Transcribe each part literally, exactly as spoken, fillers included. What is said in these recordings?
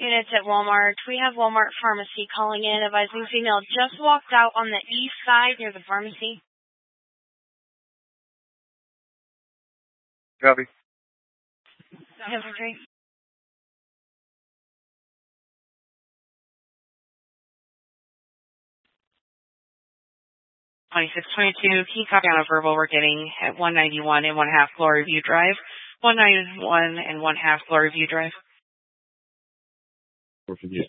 units at Walmart. We have Walmart Pharmacy calling in, advising female just walked out on the east side near the pharmacy. Copy. Have a great twenty-six twenty-two, can you copy on a verbal we're getting at one ninety-one and one half Glory View Drive? one ninety-one and one half Glory View Drive. twenty-two.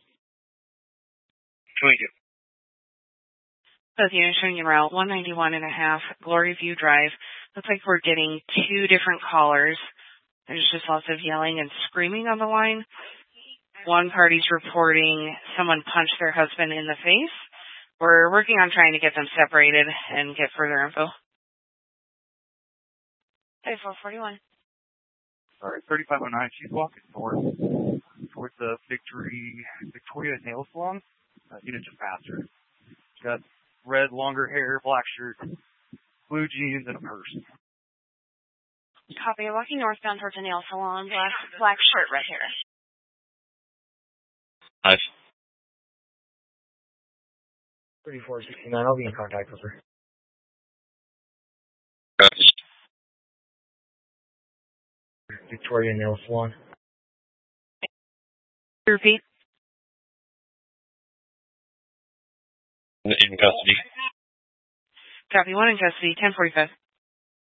Both units showing en route, one ninety-one and a half Glory View Drive. Looks like we're getting two different callers. There's just lots of yelling and screaming on the line. One party's reporting someone punched their husband in the face. We're working on trying to get them separated and get further info. thirty-four forty-one. All right, thirty-five oh nine. She's walking north towards the Victory, Victoria Nail Salon. Uh, unit just passed her. She's got red, longer hair, black shirt, blue jeans, and a purse. Copy. Walking northbound towards the nail salon. Black, black shirt, red hair. Nice. thirty-four sixty-nine. I'll be in contact with her. Copy. Victoria Nail Salon. Repeat. In custody. Copy. One in custody, ten forty-five.